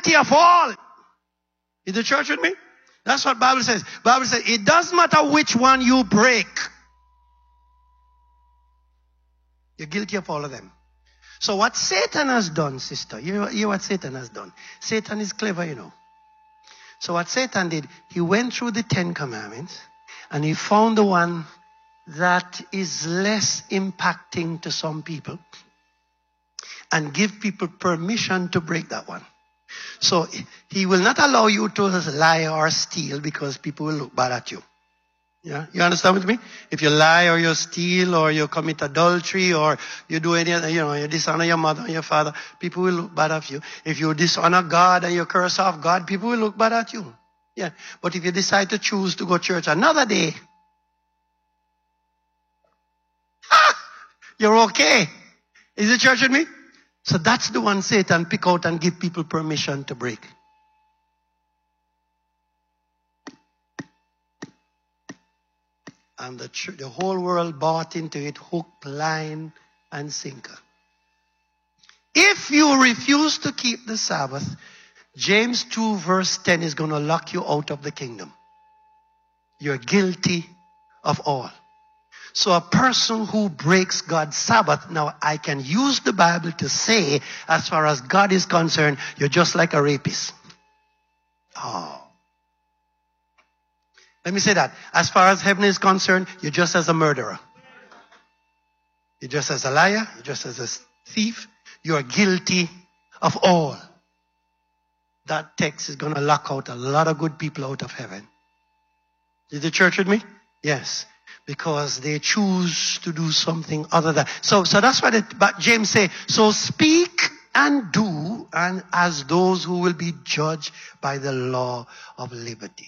guilty of all. Is the church with me? That's what Bible says. Bible says it doesn't matter which one you break. You're guilty of all of them. So what Satan has done, sister, you hear what Satan has done. Satan is clever, you know. So what Satan did, he went through the 10 commandments and he found the one that is less impacting to some people and give people permission to break that one. So he will not allow you to lie or steal because people will look bad at you. Yeah, you understand with me? If you lie or you steal or you commit adultery or you do any other, you dishonor your mother and your father, people will look bad at you. If you dishonor God and you curse off God, people will look bad at you. Yeah, but if you decide to choose to go to church another day, you're okay. Is the church with me? So that's the one Satan pick out and give people permission to break. And the whole world bought into it, hook, line, and sinker. If you refuse to keep the Sabbath, James 2 verse 10 is going to lock you out of the kingdom. You're guilty of all. So a person who breaks God's Sabbath, now I can use the Bible to say, as far as God is concerned, you're just like a rapist. Oh. Let me say that. As far as heaven is concerned, you're just as a murderer. You're just as a liar. You're just as a thief. You're guilty of all. That text is going to lock out a lot of good people out of heaven. Is the church with me? Yes. Because they choose to do something other than. So that's why James say, so speak and do and as those who will be judged by the law of liberty.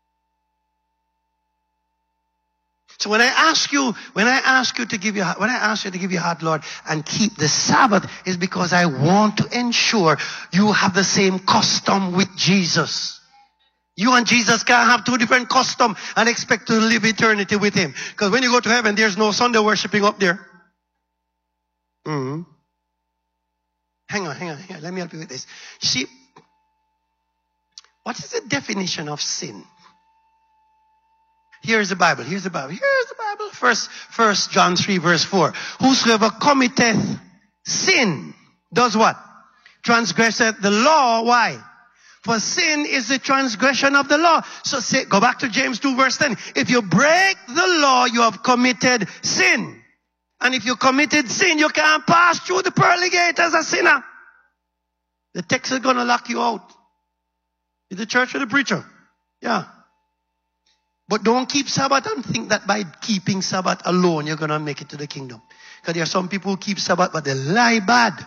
So when I ask you to give your heart, Lord, and keep the Sabbath, is because I want to ensure you have the same custom with Jesus. You and Jesus can't have two different customs and expect to live eternity with him. Because when you go to heaven, there's no Sunday worshiping up there. Hang on. Let me help you with this. You see, what is the definition of sin? Here's the Bible. First John 3 verse 4. Whosoever committeth sin does what? Transgresseth the law. Why? For sin is the transgression of the law. So go back to James 2 verse 10. If you break the law, you have committed sin. And if you committed sin, you can't pass through the pearly gate as a sinner. The text is going to lock you out. Is the church or the preacher? Yeah. But don't keep Sabbath and think that by keeping Sabbath alone, you're going to make it to the kingdom. Because there are some people who keep Sabbath, but they lie bad.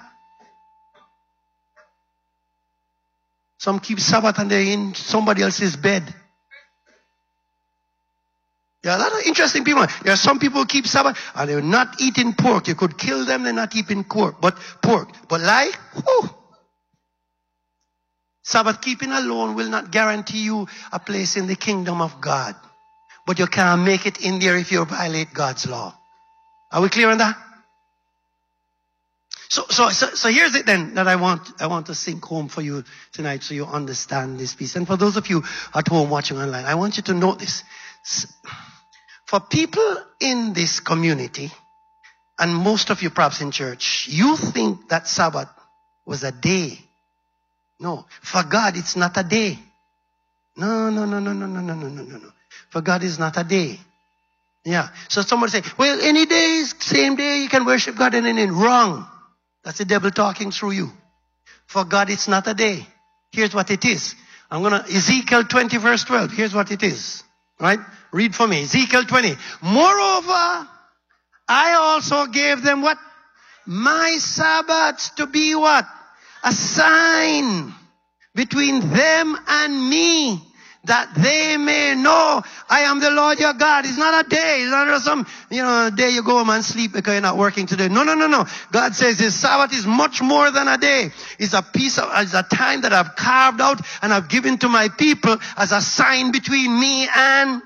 Some keep Sabbath and they're in somebody else's bed. There are a lot of interesting people. There are some people who keep Sabbath and they're not eating pork. You could kill them, they're not eating pork. But lie? Whew. Sabbath keeping alone will not guarantee you a place in the kingdom of God. But you can't make it in there if you violate God's law. Are we clear on that? So here's it then that I want to sink home for you tonight so you understand this piece. And for those of you at home watching online, I want you to note this. For people in this community, and most of you perhaps in church, you think that Sabbath was a day. No, for God it's not a day. No. For God it's not a day. Yeah. So somebody say, well, any day, same day, you can worship God and then wrong. That's the devil talking through you. For God it's not a day. Here's what it is. Ezekiel 20 verse 12. Here's what it is. Right? Read for me. Ezekiel 20. Moreover, I also gave them what? My Sabbaths to be what? A sign between them and me, that they may know I am the Lord your God. It's not a day. It's not some, day you go home and sleep because you're not working today. No. God says his Sabbath is much more than a day. It's a time that I've carved out and I've given to my people as a sign between me and.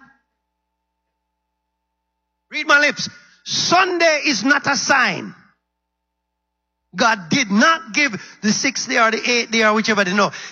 Read my lips. Sunday is not a sign. God did not give the 6th day or the 8th day or whichever day. No.